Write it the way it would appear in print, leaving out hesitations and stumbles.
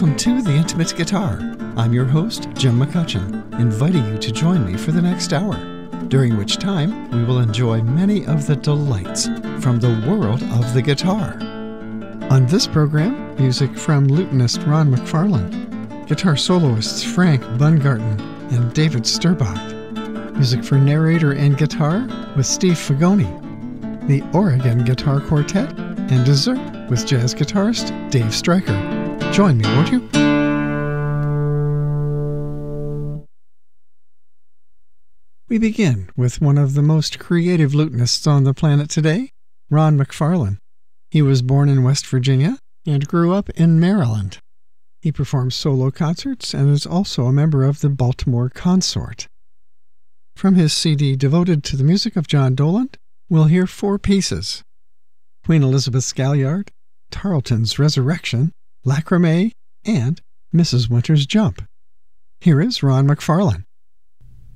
welcome to The Intimate Guitar. I'm your host, Jim McCutcheon, inviting you to join me for the next hour, during which time we will enjoy many of the delights from the world of the guitar. On this program, music from lutenist Ron McFarlane, guitar soloists Frank Bungarten and David Sturbach, music for narrator and guitar with Steve Fagoni, the Oregon Guitar Quartet, and dessert with jazz guitarist Dave Stryker. Join me, won't you? We begin with one of the most creative lutenists on the planet today, Ron McFarlane. He was born in West Virginia and grew up in Maryland. He performs solo concerts and is also a member of the Baltimore Consort. From his CD devoted to the music of John Doland, we'll hear 4 pieces: Queen Elizabeth's Galliard, Tarleton's Resurrection, Lacrimé, and Mrs. Winter's Jump. Here is Ron McFarlane.